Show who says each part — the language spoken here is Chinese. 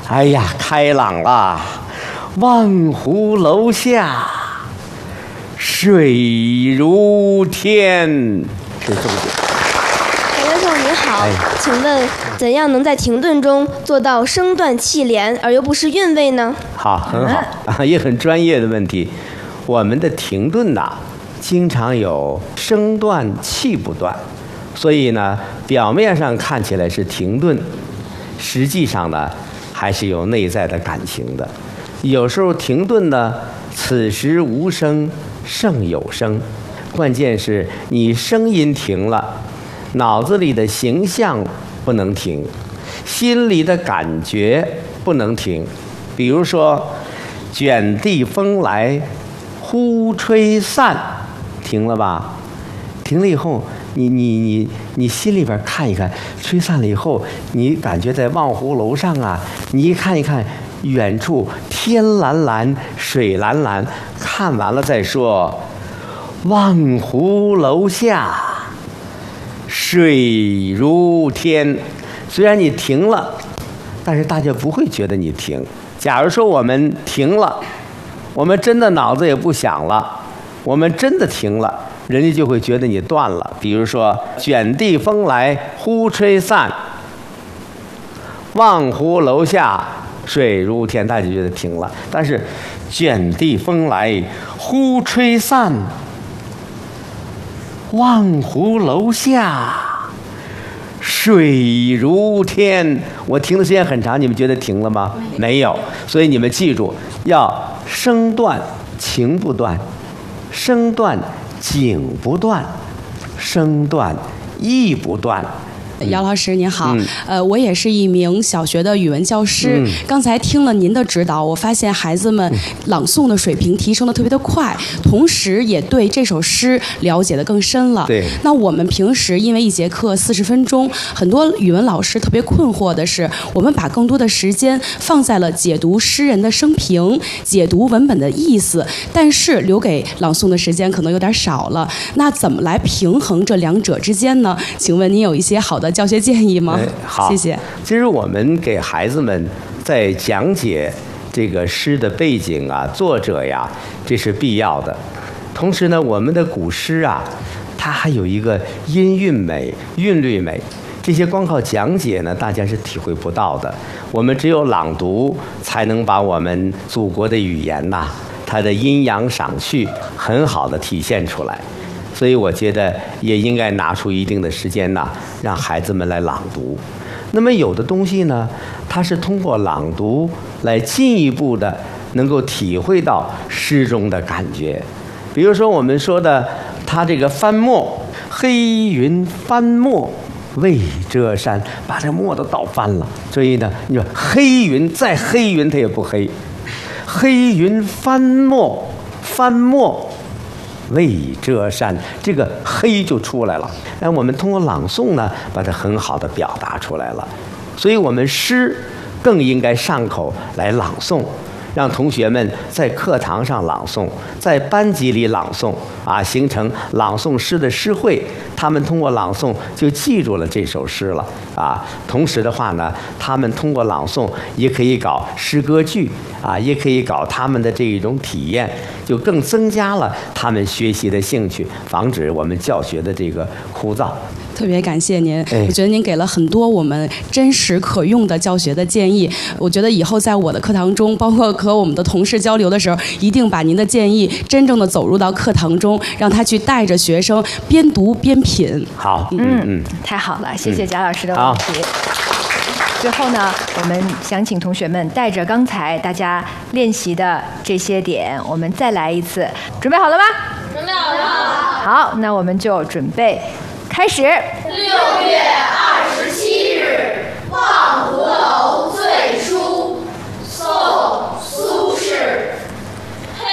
Speaker 1: 哎呀，开朗了，望湖楼下，水如天，是重点。
Speaker 2: 贾教授您好，请问怎样能在停顿中做到声断气连而又不失韵味呢？
Speaker 1: 好，很好啊，也很专业的问题。我们的停顿呐，经常有声断气不断，所以呢，表面上看起来是停顿，实际上呢，还是有内在的感情的。有时候停顿呢，此时无声胜有声，关键是你声音停了，脑子里的形象不能停，心里的感觉不能停。比如说，卷地风来，忽吹散，停了吧？停了以后，你心里边看一看，吹散了以后，你感觉在望湖楼上啊，你一看一看，远处天蓝蓝，水蓝蓝，看完了再说，望湖楼下，水如天。虽然你停了，但是大家不会觉得你停。假如说我们停了，我们真的脑子也不想了，我们真的停了，人家就会觉得你断了。比如说，卷地风来，忽吹散，望湖楼下，水如天，大家就觉得停了。但是，卷地风来，忽吹散，望湖楼下，水如天。我停的时间很长，你们觉得停了吗？没有。所以你们记住，要声断情不断，声断景不断，声断意不断。
Speaker 3: 姚老师您好，我也是一名小学的语文教师。刚才听了您的指导，我发现孩子们朗诵的水平提升的特别的快，同时也对这首诗了解的更深了。
Speaker 1: 对。
Speaker 3: 那我们平时因为一节课40分钟，很多语文老师特别困惑的是，我们把更多的时间放在了解读诗人的生平、解读文本的意思，但是留给朗诵的时间可能有点少了。那怎么来平衡这两者之间呢？请问您有一些好的教学建议吗？
Speaker 1: 好，
Speaker 3: 谢谢。
Speaker 1: 其实我们给孩子们在讲解这个诗的背景啊、作者呀，这是必要的。同时呢，我们的古诗啊，它还有一个音韵美、韵律美，这些光靠讲解呢，大家是体会不到的。我们只有朗读，才能把我们祖国的语言呐，它的阴阳赏序很好的体现出来。所以我觉得也应该拿出一定的时间呐，让孩子们来朗读。那么有的东西呢，它是通过朗读来进一步的能够体会到诗中的感觉。比如说我们说的，它这个翻墨，黑云翻墨未遮山，把这墨都倒翻了。所以呢，你说黑云再黑云它也不黑，黑云翻墨，翻墨未遮山，这个黑就出来了。那我们通过朗诵呢，把它很好的表达出来了。所以我们诗更应该上口来朗诵，让同学们在课堂上朗诵，在班级里朗诵啊，形成朗诵诗的诗会。他们通过朗诵就记住了这首诗了啊。同时的话呢，他们通过朗诵也可以搞诗歌剧啊，也可以搞他们的这一种体验，就更增加了他们学习的兴趣，防止我们教学的这个枯燥。
Speaker 3: 特别感谢您，我觉得您给了很多我们真实可用的教学的建议。我觉得以后在我的课堂中，包括和我们的同事交流的时候，一定把您的建议真正的走入到课堂中，让他去带着学生边读边品。
Speaker 1: 好，
Speaker 4: 太好了，谢谢贾老师的问题。最后呢，我们想请同学们带着刚才大家练习的这些点，我们再来一次。准备好了吗？
Speaker 5: 准备好了。
Speaker 4: 好，那我们就准备开始。
Speaker 5: 6月2